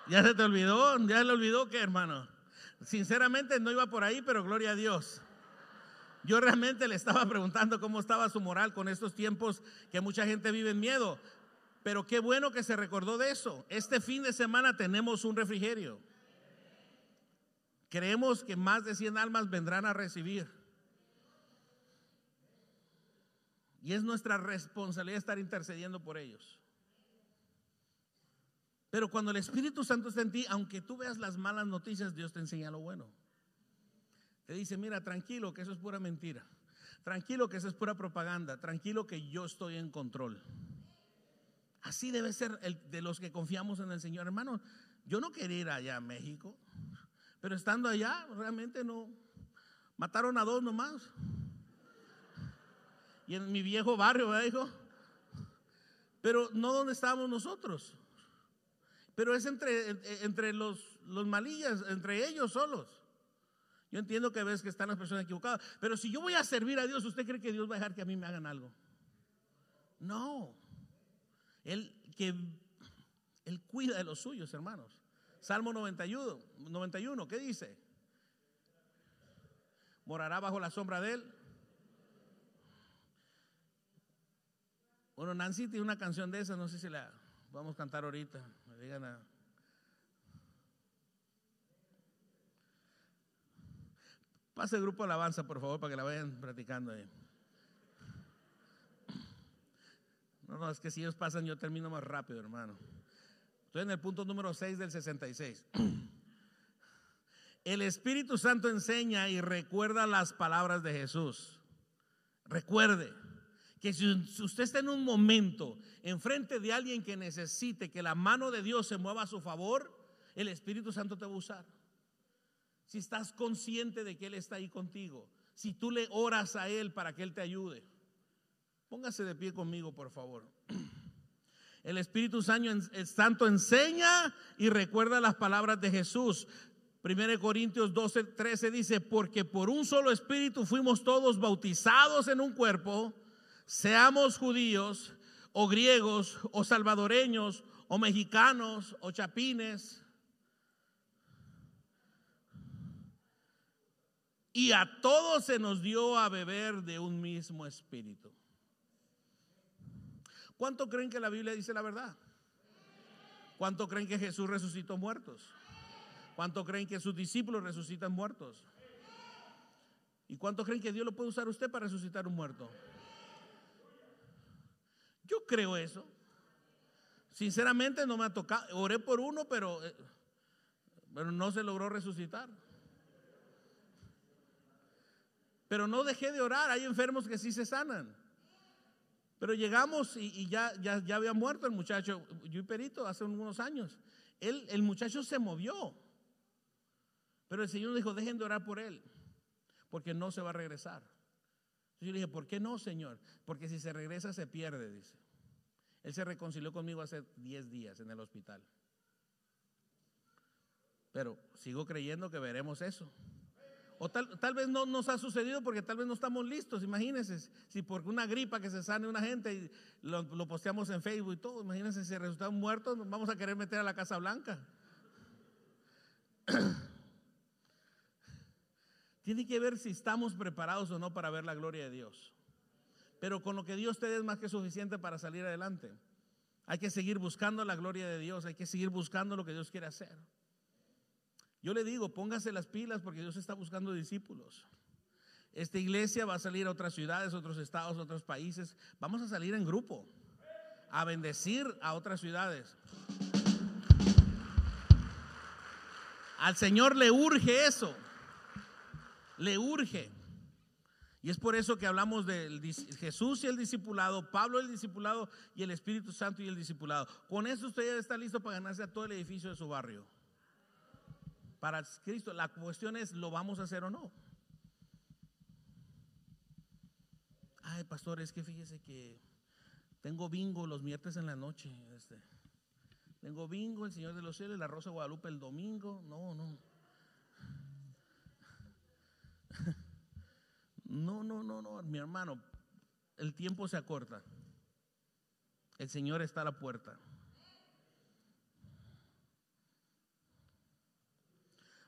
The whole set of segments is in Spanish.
¿Ya se te olvidó? ¿Ya le olvidó qué, hermano? Sinceramente no iba por ahí, pero gloria a Dios. Yo realmente le estaba preguntando cómo estaba su moral con estos tiempos que mucha gente vive en miedo. Pero qué bueno que se recordó de eso. Este fin de semana tenemos un refrigerio. Creemos que más de 100 almas vendrán a recibir. Y es nuestra responsabilidad estar intercediendo por ellos. Pero cuando el Espíritu Santo está en ti, aunque tú veas las malas noticias, Dios te enseña lo bueno. Te dice, mira, tranquilo, que eso es pura mentira. Tranquilo, que eso es pura propaganda. Tranquilo, que yo estoy en control. Así debe ser de los que confiamos en el Señor. Hermano, yo no quería ir allá a México, pero estando allá, realmente no. Mataron a 2 nomás. Y en mi viejo barrio, ¿verdad, hijo? Pero no donde estábamos nosotros. Pero es entre los malillas, entre ellos solos. Yo entiendo que ves que están las personas equivocadas, pero si yo voy a servir a Dios, ¿usted cree que Dios va a dejar que a mí me hagan algo? No. Él cuida de los suyos, hermanos. Salmo 91, ¿qué dice? Morará bajo la sombra de él. Bueno, Nancy tiene una canción de esa, no sé si la vamos a cantar ahorita. Me digan Pase el grupo de alabanza, por favor, para que la vayan practicando ahí. No, es que si ellos pasan, yo termino más rápido, hermano. Estoy en el punto número 6 del 66. El Espíritu Santo enseña y recuerda las palabras de Jesús. Recuerde que si usted está en un momento enfrente de alguien que necesite que la mano de Dios se mueva a su favor, el Espíritu Santo te va a usar. Si estás consciente de que Él está ahí contigo, si tú le oras a Él para que Él te ayude. Póngase de pie conmigo, por favor. El Espíritu Santo enseña y recuerda las palabras de Jesús. 1 Corintios 12:13 dice, porque por un solo Espíritu fuimos todos bautizados en un cuerpo, seamos judíos o griegos o salvadoreños o mexicanos o chapines. Y a todos se nos dio a beber de un mismo Espíritu. ¿Cuánto creen que la Biblia dice la verdad? ¿Cuánto creen que Jesús resucitó muertos? ¿Cuánto creen que sus discípulos resucitan muertos? ¿Y cuánto creen que Dios lo puede usar usted para resucitar un muerto? Yo creo eso. Sinceramente no me ha tocado. Oré por uno, pero no se logró resucitar. Pero no dejé de orar. Hay enfermos que sí se sanan. Pero llegamos y ya había muerto el muchacho, yo y Perito, hace unos años. El muchacho se movió. Pero el Señor dijo, dejen de orar por él, porque no se va a regresar. Entonces yo le dije, ¿por qué no, Señor? Porque si se regresa se pierde, dice. Él se reconcilió conmigo hace 10 días en el hospital. Pero sigo creyendo que veremos eso. O tal vez no nos ha sucedido porque tal vez no estamos listos. Imagínense, si por una gripa que se sane una gente y lo posteamos en Facebook y todo, imagínense si resultan muertos, nos vamos a querer meter a la Casa Blanca. Tiene que ver si estamos preparados o no para ver la gloria de Dios. Pero con lo que Dios te dé es más que suficiente para salir adelante. Hay que seguir buscando la gloria de Dios, hay que seguir buscando lo que Dios quiere hacer. Yo le digo, póngase las pilas porque Dios está buscando discípulos. Esta iglesia va a salir a otras ciudades, otros estados, otros países. Vamos a salir en grupo a bendecir a otras ciudades. Al Señor le urge eso. Le urge. Y es por eso que hablamos de Jesús y el discipulado, Pablo el discipulado y el Espíritu Santo y el discipulado. Con eso usted ya está listo para ganarse a todo el edificio de su barrio. Para Cristo, la cuestión es, ¿lo vamos a hacer o no? Ay, pastor, es que fíjese que tengo bingo los miércoles en la noche. Tengo bingo, el Señor de los Cielos, la Rosa de Guadalupe el domingo. No. No, mi hermano, el tiempo se acorta. El Señor está a la puerta.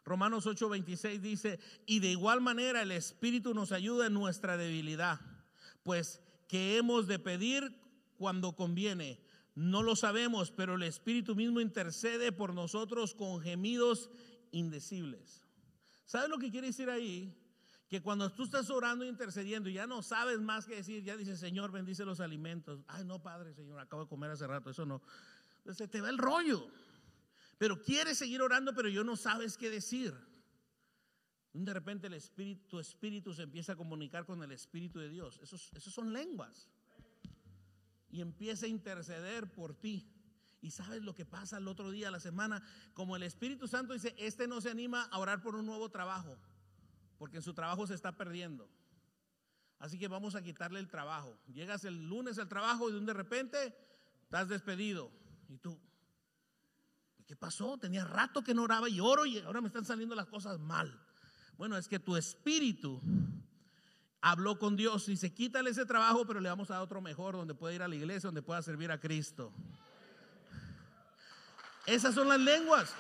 Romanos 8:26 dice: y de igual manera el Espíritu nos ayuda en nuestra debilidad, pues que hemos de pedir cuando conviene, no lo sabemos, pero el Espíritu mismo intercede por nosotros con gemidos indecibles. ¿Sabes lo que quiere decir ahí? Que cuando tú estás orando e intercediendo y ya no sabes más que decir, ya dices: Señor, bendice los alimentos. Ay, no, Padre, Señor, acabo de comer hace rato, eso no. Entonces te va el rollo. Pero quieres seguir orando, pero yo no sabes qué decir. De repente tu espíritu se empieza a comunicar con el Espíritu de Dios. Esos son lenguas. Y empieza a interceder por ti. Y sabes lo que pasa el otro día, la semana, como el Espíritu Santo dice: este no se anima a orar por un nuevo trabajo, porque en su trabajo se está perdiendo. Así que vamos a quitarle el trabajo. Llegas el lunes al trabajo y de repente estás despedido. Y tú, ¿qué pasó? Tenía rato que no oraba y oro y ahora me están saliendo las cosas mal. Bueno, es que tu espíritu habló con Dios y dice: quítale ese trabajo, pero le vamos a dar otro mejor, donde pueda ir a la iglesia, donde pueda servir a Cristo. Esas son las lenguas.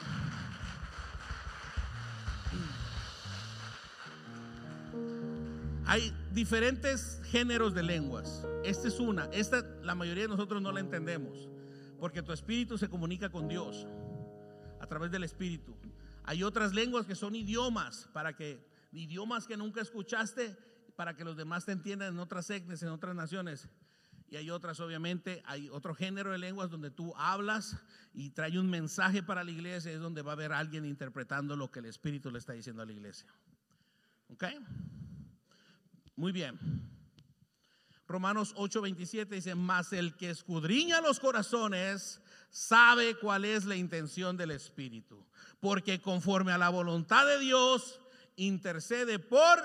Hay diferentes géneros de lenguas. Esta es una. Esta la mayoría de nosotros no la entendemos, porque tu espíritu se comunica con Dios a través del Espíritu. Hay otras lenguas que son idiomas que nunca escuchaste, para que los demás te entiendan en otras etnias, en otras naciones. Y hay otras, obviamente, hay otro género de lenguas donde tú hablas y trae un mensaje para la iglesia. Es donde va a haber alguien interpretando lo que el Espíritu le está diciendo a la iglesia. ¿Ok? Muy bien. Romanos 8:27 dice: mas el que escudriña los corazones sabe cuál es la intención del Espíritu, porque conforme a la voluntad de Dios intercede por.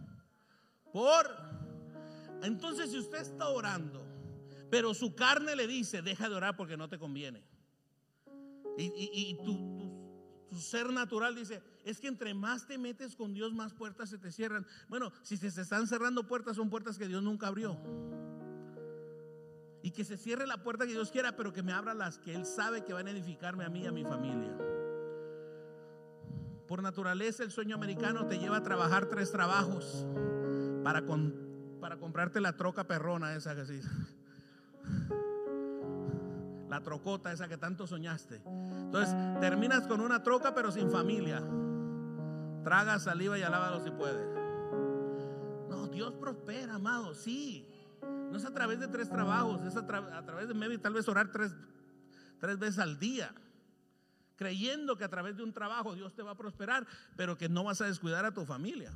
Entonces, si usted está orando, pero su carne le dice: deja de orar porque no te conviene, y tu ser natural dice: es que entre más te metes con Dios, más puertas se te cierran. Bueno, si se están cerrando puertas, son puertas que Dios nunca abrió. Y que se cierre la puerta que Dios quiera, pero que me abra las que Él sabe que van a edificarme a mí y a mi familia. Por naturaleza, el sueño americano te lleva a trabajar 3 trabajos para comprarte la troca perrona esa que sí, la trocota esa que tanto soñaste. Entonces terminas con una troca pero sin familia. Traga saliva y alábalo si puedes. No, Dios prospera, amado, sí. No es a través de 3 trabajos, es a través de tal vez orar 3 veces al día, creyendo que a través de un trabajo Dios te va a prosperar, pero que no vas a descuidar a tu familia.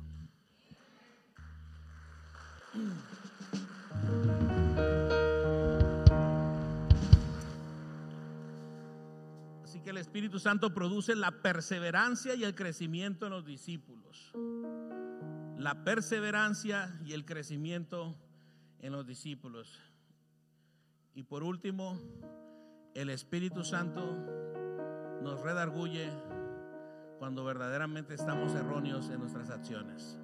Así que el Espíritu Santo produce la perseverancia y el crecimiento en los discípulos. La perseverancia y el crecimiento en los discípulos. Y por último, el Espíritu Santo nos redarguye cuando verdaderamente estamos erróneos en nuestras acciones.